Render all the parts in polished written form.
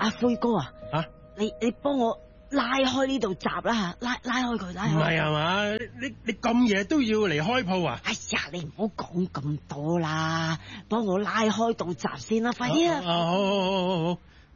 阿灰哥啊， 啊， 你幫我拉開呢度閘啦吓，拉開佢，拉開。 唔係啊嘛？你咁夜都要嚟開鋪啊？ 哎呀，你唔好講咁多啦，幫我拉開道閘先啦，快啲啊！ 好。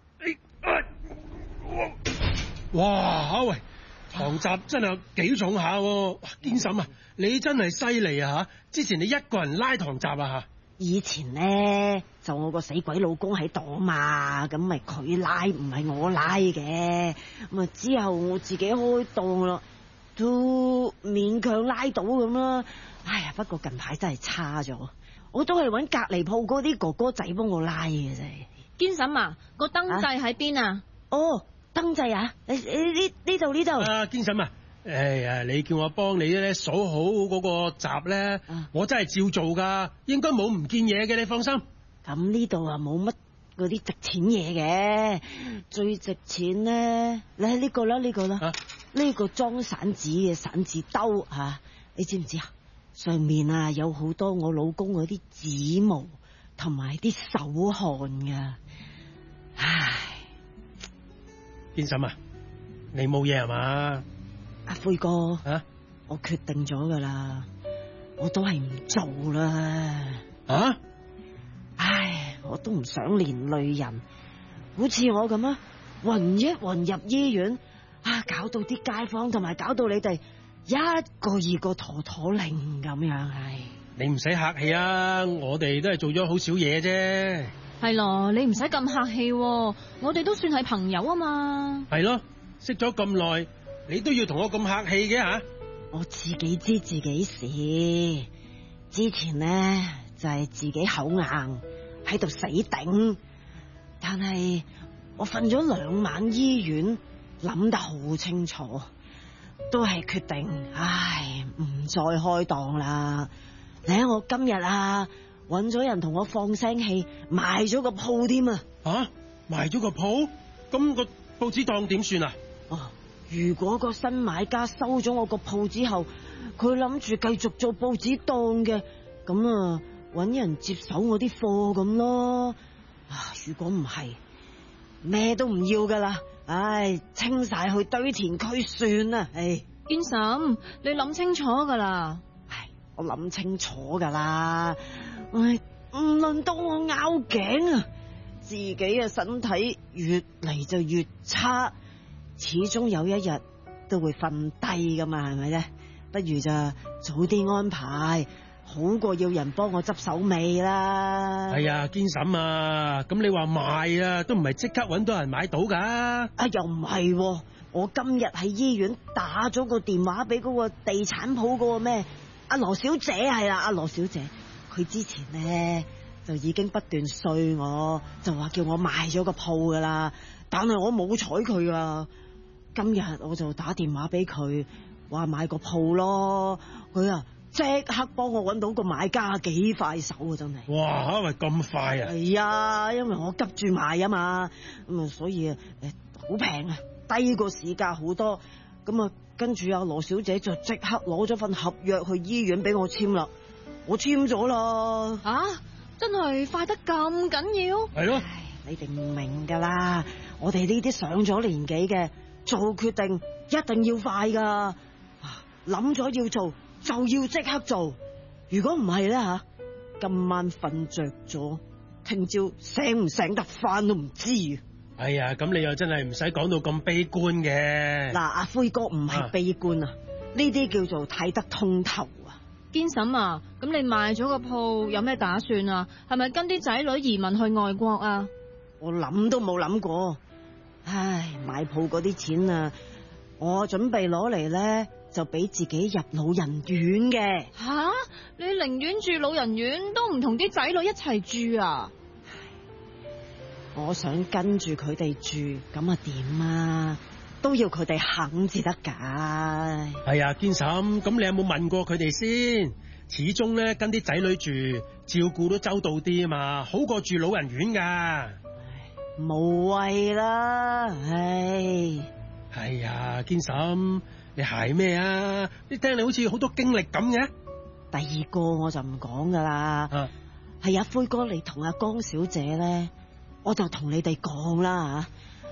哇！喂，堂閘真係幾重下喎。堅嬸啊，你真係犀利啊吓！之前你一個人拉堂閘啊吓？ 以前咧就我個死鬼老公喺度嘛，咁咪佢拉，唔係我拉嘅。咁啊之後我自己開檔啦，都勉強拉到咁啦。哎呀，不過近排真係差咗，我都係搵隔籬鋪嗰啲哥哥仔幫我拉嘅啫。 堅嬸啊，個燈掣喺邊啊？ 哦，燈掣啊，呢度。 堅嬸啊，你叫我幫你咧鎖好嗰個閘咧，我真係照做噶，應該冇唔見嘢嘅，你放心。 咁呢度啊冇乜嗰啲值錢嘢嘅，最值錢咧，你睇呢個啦，呢個裝散紙嘅散紙兜吓，你知唔知啊？上面啊有好多我老公嗰啲指模同埋啲手汗噶，唉， 堅嬸啊，你冇嘢係嘛？ 阿灰哥， 啊， 我決定咗噶啦，我都係唔做啦。 啊？ 唉，我都唔想連累人，好似我咁啊，暈入醫院啊，搞到啲街坊同埋搞到你哋一個二個陀陀擰咁樣，唉。 你唔使客氣啊，我哋都係做咗好少嘢啫。 係咯，你唔使咁客氣，我哋都算係朋友啊嘛。 係咯，識咗咁耐，你都要同我咁客氣嘅吓？ 我自己知自己事，之前呢，就係自己口硬喺度死頂，但係我瞓咗2晚醫院，諗得好清楚，都係決定，唉，唔再開檔啦。你睇我今日啊，搵咗人同我放聲氣，賣咗個鋪添啊！ 啊，賣咗個鋪，咁個報紙檔點算啊？ 哦，如果個新買家收咗我個鋪之後，佢諗住繼續做報紙檔嘅，咁啊，搵人接手我啲貨咁咯。啊，如果唔係，咩都唔要噶啦，唉，清晒去堆填區算啦，唉。 堅嬸，你諗清楚噶啦。 我諗清楚噶啦，唉，唔輪到我拗頸啊！自己嘅身體越嚟就越差，始終有一日都會瞓低噶嘛，係咪咧？不如就早啲安排，好過要人幫我執手尾啦。 係啊，堅嬸啊，咁你話賣啊，都唔係即刻搵到人買到噶。 啊，又唔係，我今日喺醫院打咗個電話俾嗰個地產鋪嗰個咩？阿羅小姐係啦，阿羅小姐，佢之前咧就已經不斷衰我，就話叫我賣咗個鋪噶啦，但係我冇睬佢啊。今日我就打電話俾佢，話買個鋪咯，佢啊即刻幫我搵到個買家，幾快手啊，真係。 哇，喂，咁快啊？ 係啊，因為我急住賣啊嘛，咁啊所以好平啊，低過市價好多，咁啊。跟住阿羅小姐就即刻攞咗份合約去醫院俾我簽啦，我簽咗啦。 啊，真係快得咁緊要？ 係咯， 你哋唔明噶啦，我哋呢啲上咗年紀嘅做決定一定要快噶，諗咗要做就要即刻做，如果唔係咧吓，今晚瞓着咗，聽朝醒唔醒得翻都唔知。 哎呀，咁你又真係唔使講到咁悲觀嘅。 嗱，阿灰哥唔係悲觀啊，呢啲叫做睇得通透啊。 堅嬸啊，咁你賣咗個鋪有咩打算啊？係咪跟啲仔女移民去外國啊？ 我諗都冇諗過，唉，買鋪嗰啲錢啊，我準備攞嚟咧就俾自己入老人院嘅。 吓，你寧願住老人院都唔同啲仔女一齊住啊？ 我想跟住佢哋住，咁啊點啊？都要佢哋肯至得噶。 係啊，堅嬸，咁你有冇問過佢哋先？始終咧跟啲仔女住，照顧都周到啲啊嘛，好過住老人院噶。 無謂啦，唉。 係啊，堅嬸，你係咩啊？你聽你好似好多經歷咁嘅。 第二個我就唔講噶啦，係阿灰哥你同阿江小姐咧。我就同你哋講啦吓，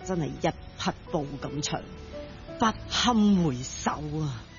真係一匹布咁長，不堪回首啊！